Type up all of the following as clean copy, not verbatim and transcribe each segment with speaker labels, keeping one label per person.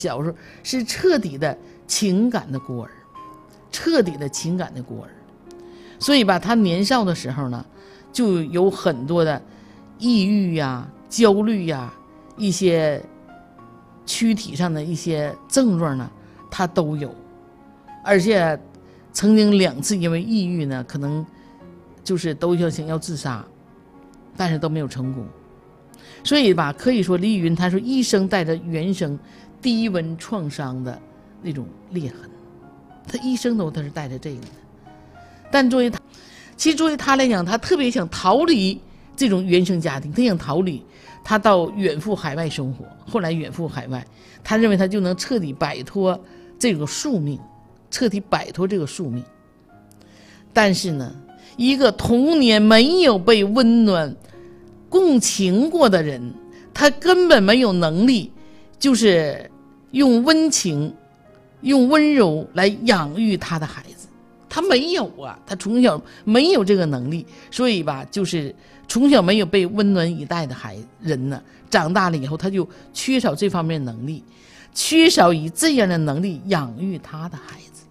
Speaker 1: 小时候是彻底的情感的孤儿，彻底的情感的孤儿。所以吧，他年少的时候呢，就有很多的抑郁呀、焦虑呀，一些躯体上的一些症状呢，他都有。而且曾经2次因为抑郁呢，可能就是都想要自杀，但是都没有成功。所以吧，可以说李宇云他说一生带着原生低温创伤的那种裂痕，他一生他是带着这个的。但作为他来讲，他特别想逃离这种原生家庭，他想逃离，他到远赴海外生活。后来远赴海外，他认为他就能彻底摆脱这个宿命，彻底摆脱这个宿命。但是呢，一个童年没有被温暖共情过的人，他根本没有能力，就是用温情、用温柔来养育他的孩子。他没有啊，他从小没有这个能力，所以吧，就是从小没有被温暖以待的人呢，长大了以后他就缺少这方面能力，缺少以这样的能力养育他的孩子。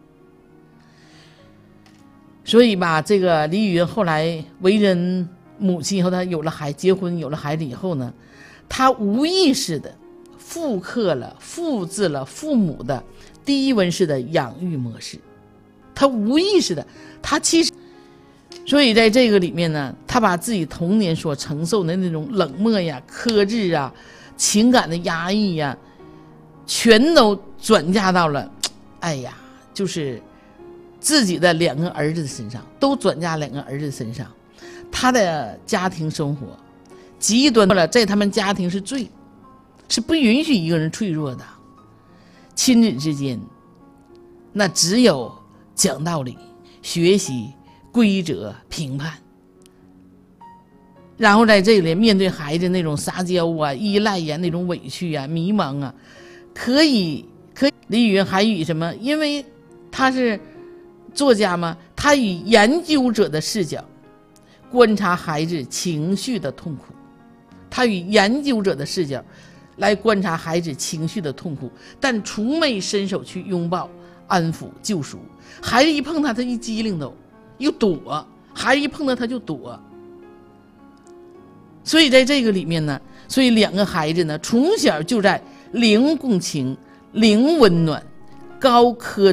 Speaker 1: 所以吧，这个李宇云后来为人母亲以后，他结婚有了孩子以后呢，他无意识的复制了父母的低温式的养育模式。他无意识的，他其实，所以在这个里面呢，他把自己童年所承受的那种冷漠呀、克制啊、情感的压抑呀，全都转嫁到了，就是自己的2个儿子的身上，都转嫁2个儿子身上。他的家庭生活极端了，在他们家庭是不允许一个人脆弱的，亲子之间那只有讲道理、学习、规则、评判。然后在这里面对孩子那种撒娇啊、依赖呀、那种委屈啊、迷茫啊，可以李宇云还以什么？因为他是作家嘛，他以研究者的视角观察孩子情绪的痛苦，他以研究者的视角来观察孩子情绪的痛苦，但从没伸手去拥抱、安抚、救赎。孩子一碰他一机灵又躲，孩子一碰到他就躲。所以在这个里面呢，所以2个孩子呢，从小就在零共情、零温暖、高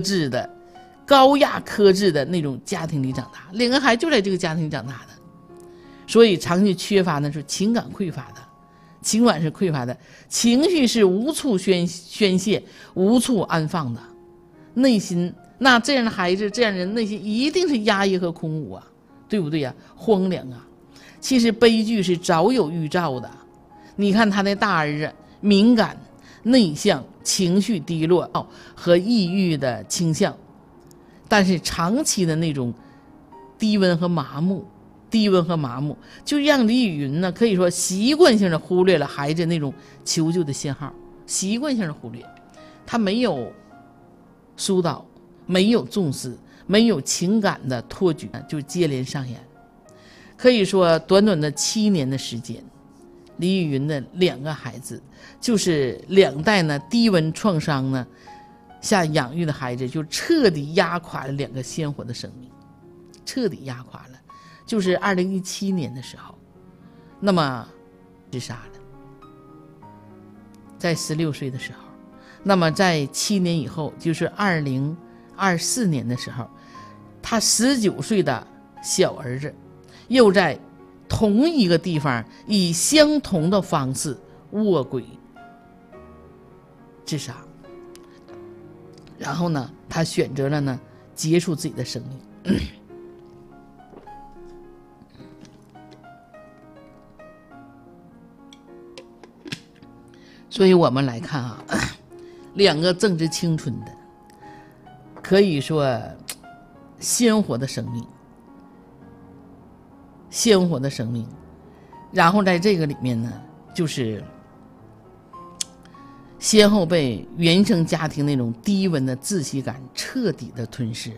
Speaker 1: 压克制的那种家庭里长大，2个孩子就在这个家庭长大的，所以长期缺乏的是情感匮乏的，情感是匮乏的，情绪是无处宣泄、无处安放的，内心那这样的孩子、这样的人内心一定是压抑和空无啊，对不对呀？荒凉啊！其实悲剧是早有预兆的。你看他的大儿子敏感、内向、情绪低落和抑郁的倾向，但是长期的那种低温和麻木，就让李宇云呢，可以说习惯性的忽略了孩子那种求救的信号，习惯性的忽略，他没有疏导，没有重视，没有情感的托举，就接连上演。可以说短短的7年的时间，李宇云的2个孩子，就是2代呢低温创伤呢下养育的孩子，就彻底压垮了2个鲜活的生命，彻底压垮了。就是2017年的时候，那么自杀了，在16岁的时候。那么在7年以后，就是2024年的时候，他19岁的小儿子又在同一个地方以相同的方式卧轨自杀。然后呢，他选择了呢结束自己的生命。所以我们来看啊，2个正值青春的，可以说鲜活的生命，然后在这个里面呢，就是先后被原生家庭那种低温的窒息感彻底的吞噬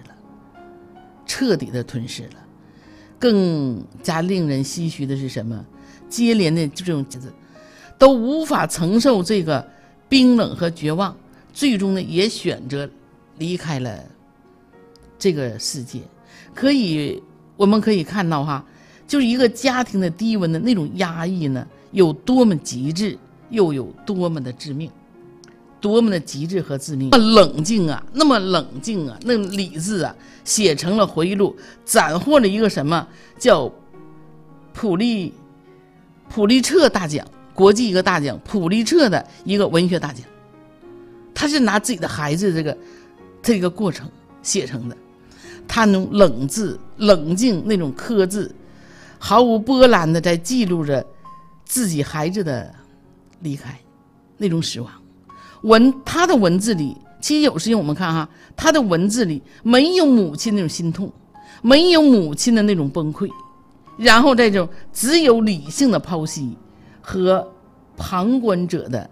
Speaker 1: 了。更加令人唏嘘的是什么？接连的这种都无法承受这个冰冷和绝望，最终呢也选择离开了这个世界。我们可以看到哈，就是一个家庭的低温的那种压抑呢，有多么极致，又有多么的致命，多么的极致和致命。那么冷静啊，那理智啊，写成了回忆录，斩获了一个什么叫普利策大奖，国际一个大奖，普利策的一个文学大奖。他是拿自己的孩子这个过程写成的，他那种冷静那种克制，毫无波澜的在记录着自己孩子的离开，那种死亡。他的文字里，其实有时候我们看哈，他的文字里没有母亲那种心痛，没有母亲的那种崩溃，然后这种只有理性的剖析和旁观者的